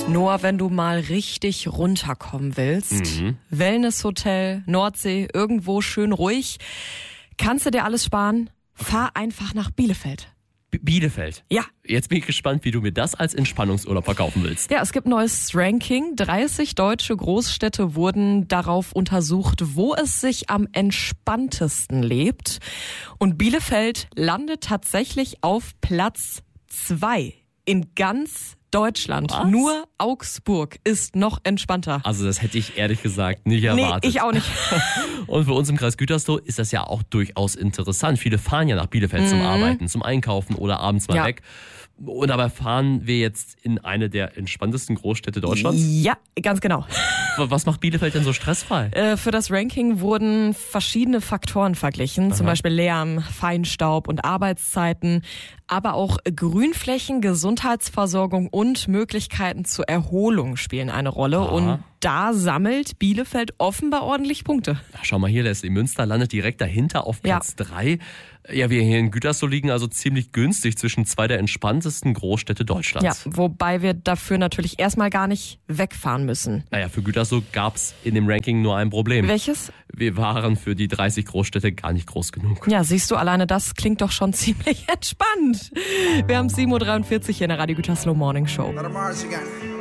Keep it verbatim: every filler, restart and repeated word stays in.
Nur wenn du mal richtig runterkommen willst, Mhm. Wellnesshotel, Nordsee, irgendwo schön ruhig, kannst du dir alles sparen? Fahr einfach nach Bielefeld. B- Bielefeld. Ja. Jetzt bin ich gespannt, wie du mir das als Entspannungsurlaub verkaufen willst. Ja, es gibt ein neues Ranking. dreißig deutsche Großstädte wurden darauf untersucht, wo es sich am entspanntesten lebt. Und Bielefeld landet tatsächlich auf Platz zwei in ganz Deutschland. Was? Nur Augsburg ist noch entspannter. Also das hätte ich ehrlich gesagt nicht Nee, erwartet. ich auch nicht. Und für uns im Kreis Gütersloh ist das ja auch durchaus interessant. Viele fahren ja nach Bielefeld zum Arbeiten, zum Einkaufen oder abends mal Ja. weg. Und dabei fahren wir jetzt in eine der entspanntesten Großstädte Deutschlands. Ja, ganz genau. Was macht Bielefeld denn so stressfrei? Äh, Für das Ranking wurden verschiedene Faktoren verglichen, zum Beispiel Lärm, Feinstaub und Arbeitszeiten, aber auch Grünflächen, Gesundheitsversorgung und Möglichkeiten zur Erholung spielen eine Rolle. Aha. Und da sammelt Bielefeld offenbar ordentlich Punkte. Ach, schau mal hier, Leslie, Münster landet direkt dahinter auf Ja. Platz drei. Ja, wir hier in Gütersloh liegen also ziemlich günstig zwischen zwei der entspanntesten Großstädte Ja, Deutschlands. wobei wir dafür natürlich erstmal gar nicht wegfahren müssen. Naja, für Gütersloh gab's in dem Ranking nur ein Problem. Welches? Wir waren für die dreißig Großstädte gar nicht groß genug. Ja, siehst du, alleine das klingt doch schon ziemlich entspannt. Wir haben sieben Uhr dreiundvierzig hier in der Radio Gütersloh Morning Show. Let 'em Mars again.